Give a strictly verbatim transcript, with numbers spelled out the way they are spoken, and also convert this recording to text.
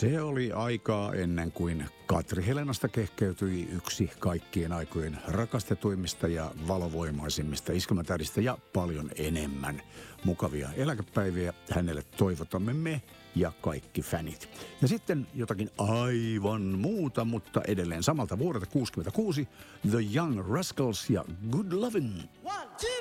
Se oli aikaa ennen kuin Katri Helenasta kehkeytyi yksi kaikkien aikojen rakastetuimmista ja valovoimaisimmista iskelmätähdistä ja paljon enemmän. Mukavia eläkepäiviä hänelle toivotamme me ja kaikki fanit. Ja sitten jotakin aivan muuta, mutta edelleen samalta vuodelta kuusikymmentäkuusi, The Young Rascals ja Good Lovin'. One, two.